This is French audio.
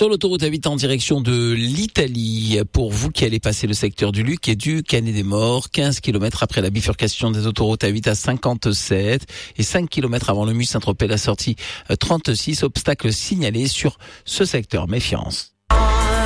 Sur l'autoroute A8 en direction de l'Italie, pour vous qui allez passer le secteur du Luc et du Canet des Morts, 15 km après la bifurcation des autoroutes A8 à 57 et 5 km avant le Mût Saint-Tropez, la sortie 36, obstacle signalé sur ce secteur. Méfiance.